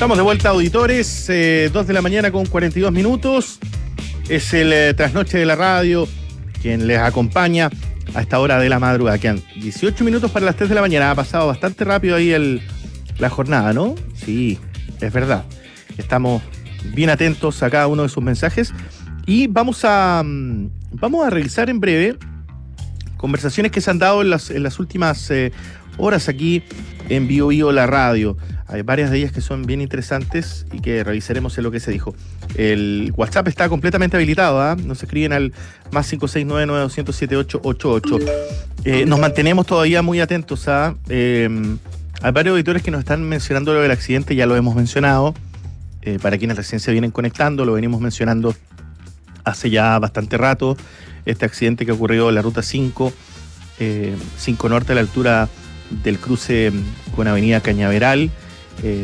Estamos de vuelta, auditores, 2 de la mañana con 42 minutos. Es el trasnoche de la radio, quien les acompaña a esta hora de la madrugada. Quedan 18 minutos para las 3 de la mañana. Ha pasado bastante rápido ahí la jornada, ¿no? Sí, es verdad. Estamos bien atentos a cada uno de sus mensajes. Y vamos a revisar en breve conversaciones que se han dado en las últimas horas aquí en Bio Bio la radio. Hay varias de ellas que son bien interesantes y que revisaremos en lo que se dijo. El WhatsApp está completamente habilitado, ¿eh? Nos escriben al más 569-900-7888. Nos mantenemos todavía muy atentos a... hay varios auditores que nos están mencionando lo del accidente, ya lo hemos mencionado. Para quienes recién se vienen conectando, lo venimos mencionando hace ya bastante rato. Este accidente que ocurrió en la ruta 5 Norte a la altura del cruce con Avenida Cañaveral.